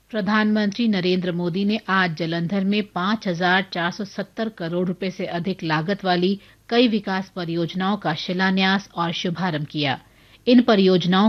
प्रधानमंत्री नरेंद्र मोदी ने आज जालंधर में 5,470 करोड़ रुपए से अधिक लागत वाली कई विकास परियोजनाओं का शिलान्यास और शुभारंभ किया। इन परियोजनाओं